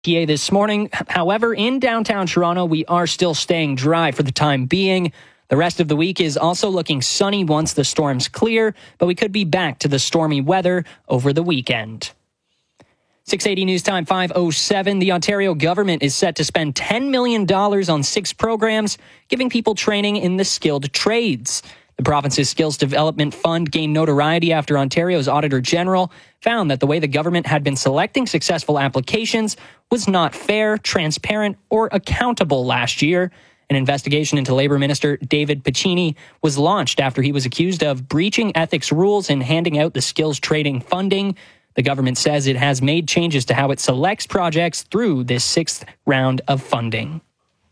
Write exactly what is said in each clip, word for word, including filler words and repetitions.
P A this morning. However, in downtown Toronto, we are still staying dry for the time being. The rest of the week is also looking sunny once the storms clear, but we could be back to the stormy weather over the weekend. six eighty News Time, five oh seven. The Ontario government is set to spend ten million dollars on six programs, giving people training in the skilled trades. The province's Skills Development Fund gained notoriety after Ontario's Auditor General found that the way the government had been selecting successful applications was not fair, transparent, or accountable last year. An investigation into Labour Minister David Piccini was launched after he was accused of breaching ethics rules in handing out the skills trading funding. The government says it has made changes to how it selects projects through this sixth round of funding.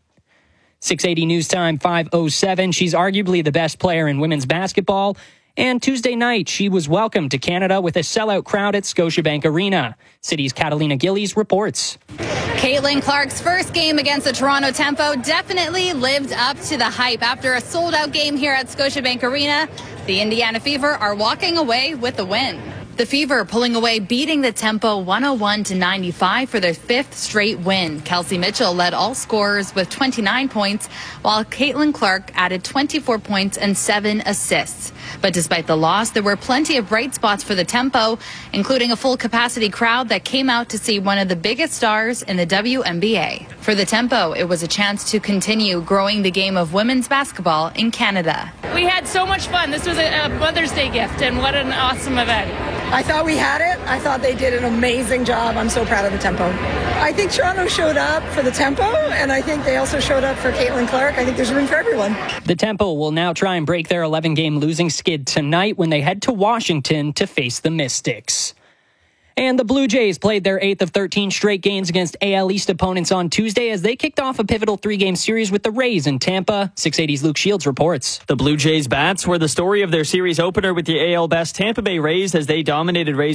six eighty News Time, five oh seven. She's arguably the best player in women's basketball. And Tuesday night, she was welcomed to Canada with a sellout crowd at Scotiabank Arena. City's Catalina Gillies reports. Caitlin Clark's first game against the Toronto Tempo definitely lived up to the hype. After a sold-out game here at Scotiabank Arena, the Indiana Fever are walking away with the win. The Fever pulling away, beating the Tempo one oh one to ninety-five for their fifth straight win. Kelsey Mitchell led all scorers with twenty-nine points, while Caitlin Clark added twenty-four points and seven assists. But despite the loss, there were plenty of bright spots for the Tempo, including a full capacity crowd that came out to see one of the biggest stars in the W N B A. For the Tempo, it was a chance to continue growing the game of women's basketball in Canada. We had so much fun. This was a, a Mother's Day gift, and what an awesome event. I thought we had it. I thought they did an amazing job. I'm so proud of the Tempo. I think Toronto showed up for the Tempo, and I think they also showed up for Caitlin Clark. I think there's room for everyone. The Tempo will now try and break their eleven-game losing skid tonight when they head to Washington to face the Mystics. And the Blue Jays played their eighth of thirteen straight games against A L East opponents on Tuesday as they kicked off a pivotal three-game series with the Rays in Tampa. six eighty's Luke Shields reports. The Blue Jays bats were the story of their series opener with the A L best Tampa Bay Rays as they dominated Rays